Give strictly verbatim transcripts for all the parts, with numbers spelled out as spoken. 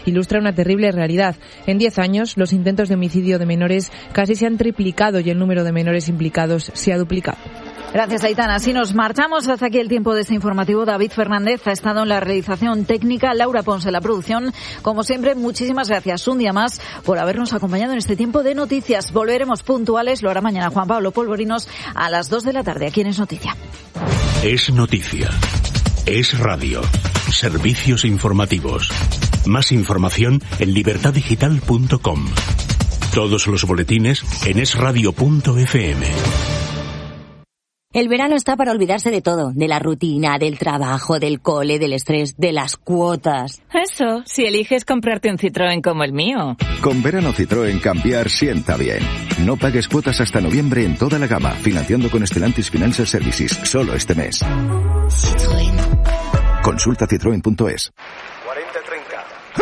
ilustra una terrible realidad. En diez años, los intentos de homicidio de menores casi se han triplicado y el número de menores implicados se ha duplicado. Gracias, Aitana. Así nos marchamos. Hasta aquí el tiempo de este informativo. David Fernández ha estado en la realización técnica, Laura Pons en la producción. Como siempre, muchísimas gracias un día más por habernos acompañado en este tiempo de noticias. Volveremos puntuales, lo hará mañana Juan Pablo Polvorinos a las dos de la tarde. Aquí en Es Noticia. Es Noticia. Es Radio. Servicios informativos. Más información en libertad digital punto com. Todos los boletines en es radio punto efe eme. El verano está para olvidarse de todo, de la rutina, del trabajo, del cole, del estrés, de las cuotas. Eso, si eliges comprarte un Citroën como el mío. Con verano Citroën cambiar sienta bien. No pagues cuotas hasta noviembre en toda la gama, financiando con Stellantis Financial Services, solo este mes. Citroën. Consulta citroen punto es. cuarenta treinta.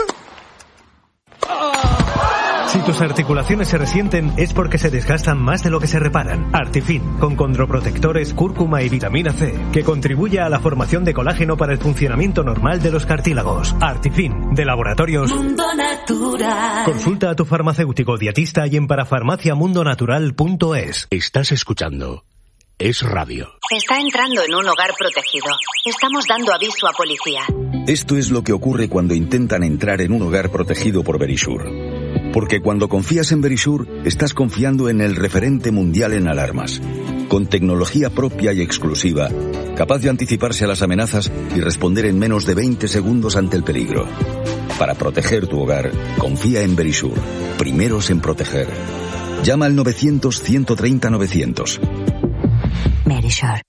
Si tus articulaciones se resienten es porque se desgastan más de lo que se reparan. Artifin, con condroprotectores, cúrcuma y vitamina C, que contribuye a la formación de colágeno para el funcionamiento normal de los cartílagos. Artifin, de Laboratorios Mundo Natural. Consulta a tu farmacéutico dietista y en parafarmacia mundo natural punto es. Estás escuchando Es Radio. Está entrando en un hogar protegido. Estamos dando aviso a policía. Esto es lo que ocurre cuando intentan entrar en un hogar protegido por Verisure. Porque cuando confías en Verisure, estás confiando en el referente mundial en alarmas. Con tecnología propia y exclusiva, capaz de anticiparse a las amenazas y responder en menos de veinte segundos ante el peligro. Para proteger tu hogar, confía en Verisure. Primeros en proteger. Llama al novecientos, ciento treinta, novecientos. Verisure.